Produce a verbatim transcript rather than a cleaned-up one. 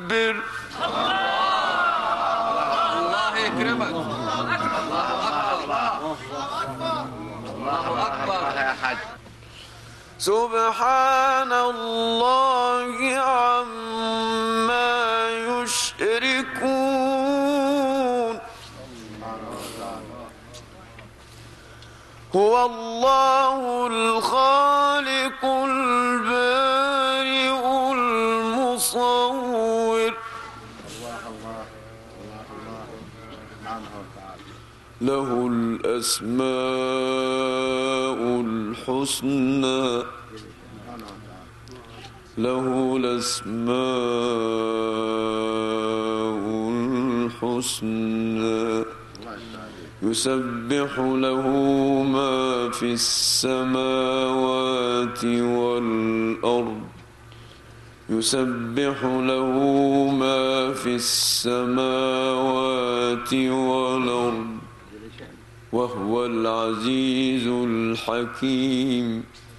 كبر. الله يكرمك. الله أكبر يا حاج. سبحان الله عما يشركون. هو الله الخالق البارئ المصور. له الأسماء الحسنى. له الأسماء الحسنى يسبح له ما في السماوات والأرض. يسبح له ما في السماوات والأرض وهو العزيز الحكيم.